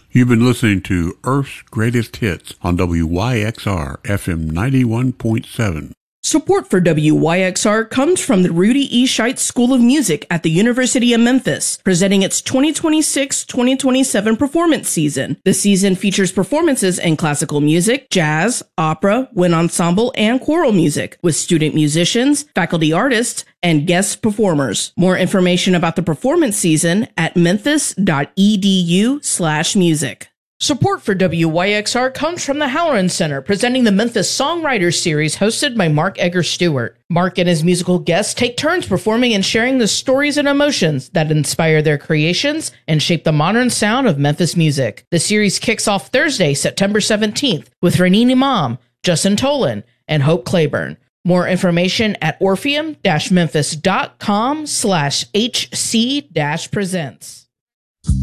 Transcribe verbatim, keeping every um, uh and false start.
You've been listening to Earth's Greatest Hits on W Y X R F M ninety-one point seven. Support for W Y X R comes from the Rudy E. Scheitz School of Music at the University of Memphis, presenting its twenty twenty-six twenty twenty-seven performance season. The season features performances in classical music, jazz, opera, wind ensemble, and choral music, with student musicians, faculty artists, and guest performers. More information about the performance season at memphis.edu slash music. Support for W Y X R comes from the Halloran Center, presenting the Memphis Songwriters Series hosted by Mark Egger Stewart. Mark and his musical guests take turns performing and sharing the stories and emotions that inspire their creations and shape the modern sound of Memphis music. The series kicks off Thursday, September seventeenth, with Renee Imam, Justin Tolan, and Hope Claiborne. More information at orpheum-memphis.com slash hc-presents.